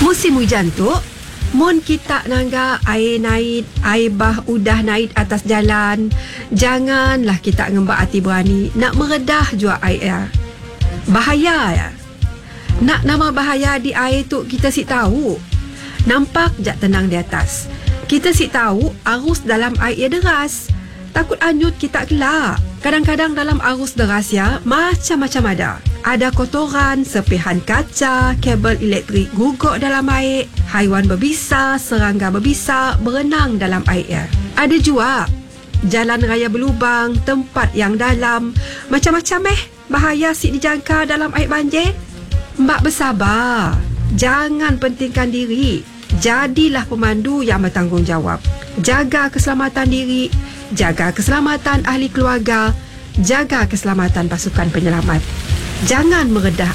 Musim hujan tu, mun kita nangga air naik, air bah udah naik atas jalan, janganlah kita ngembak hati berani nak meredah jua air. Bahaya ya. Nak nama bahaya di air tu kita si tahu. Nampak jak tenang di atas. Kita si tahu arus dalam air deras. Takut anyut kita kelak. Kadang-kadang dalam arus deras ya, macam-macam ada. Ada kotoran, sepihan kaca, kabel elektrik guguk dalam air, haiwan berbisa, serangga berbisa berenang dalam air. Ada juga jalan raya berlubang, tempat yang dalam, macam-macam bahaya si dijangka dalam air banjir. Mbak bersabar, jangan pentingkan diri. Jadilah pemandu yang bertanggungjawab. Jaga keselamatan diri, jaga keselamatan ahli keluarga, jaga keselamatan pasukan penyelamat. Jangan meredah